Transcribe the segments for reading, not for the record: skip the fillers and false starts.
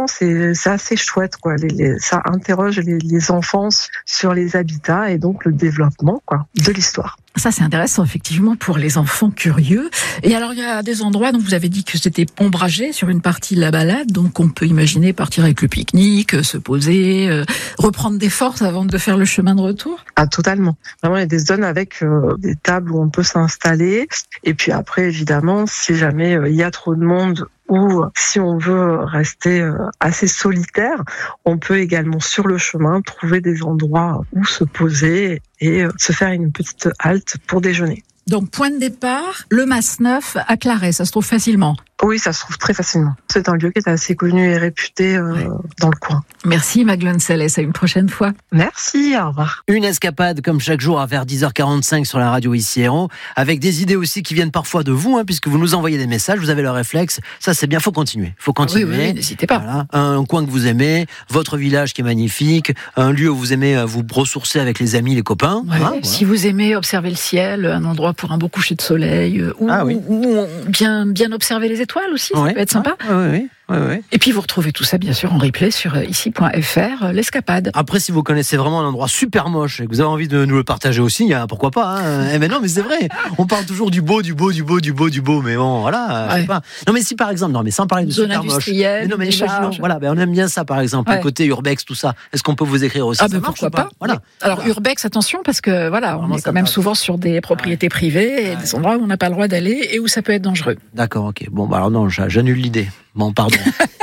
franchement, c'est assez chouette, quoi. Ça interroge les enfants sur les habitats et donc le développement, quoi, de l'histoire. Ça, c'est intéressant, effectivement, pour les enfants curieux. Et alors, il y a des endroits dont vous avez dit que c'était ombragé sur une partie de la balade, donc on peut imaginer partir avec le pique-nique, se poser, reprendre des forces avant de faire le chemin de retour. Ah, totalement. Vraiment, il y a des zones avec des tables où on peut s'installer. Et puis après, évidemment, si jamais il y a trop de monde, ou si on veut rester assez solitaire, on peut également sur le chemin trouver des endroits où se poser et se faire une petite halte pour déjeuner. Donc, point de départ, le Mas-Neuf à Claret, ça se trouve facilement. Oui, ça se trouve très facilement. C'est un lieu qui est assez connu et réputé dans le coin. Merci Magdeleine Sallès, à une prochaine fois. Merci, au revoir. Une escapade comme chaque jour à vers 10h45 sur la radio ici Héros, avec des idées aussi qui viennent parfois de vous, puisque vous nous envoyez des messages, vous avez le réflexe, ça c'est bien, faut continuer. Oui, n'hésitez pas. Voilà. Un coin que vous aimez, votre village qui est magnifique, un lieu où vous aimez vous ressourcer avec les amis, les copains. Ouais, voilà. Si vous aimez observer le ciel, un endroit pour un beau coucher de soleil, ou bien observer les étoiles aussi, ça peut être sympa. Oui. Et puis vous retrouvez tout ça bien sûr en replay sur ici.fr, l'escapade. Après, si vous connaissez vraiment un endroit super moche et que vous avez envie de nous le partager aussi, pourquoi pas. Mais non, mais c'est vrai. On parle toujours du beau, mais bon, voilà. Je sais pas. Non, mais si par exemple, sans parler de zone super moche. Mais non, mais imaginons, voilà, on aime bien ça par exemple, le côté urbex, tout ça. Est-ce qu'on peut vous écrire aussi? Pourquoi pas. Voilà. Alors urbex, attention, parce que voilà, on est quand même souvent sur des propriétés privées et des endroits où on n'a pas le droit d'aller et où ça peut être dangereux. D'accord, ok. Bon, alors non, j'annule l'idée. Bon, pardon.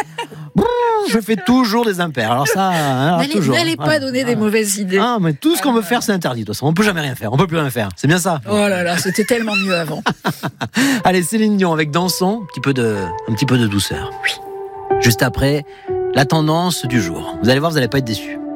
Je fais toujours des impairs. Alors ça, toujours. N'allez pas donner des mauvaises idées. Mais tout ce qu'on veut faire, c'est interdit. De toute façon, on peut jamais rien faire. On peut plus rien faire. C'est bien ça. Oh là là, c'était tellement mieux avant. Allez, Céline Dion avec Dansons, un petit peu de douceur. Oui. Juste après, la tendance du jour. Vous allez voir, vous n'allez pas être déçus.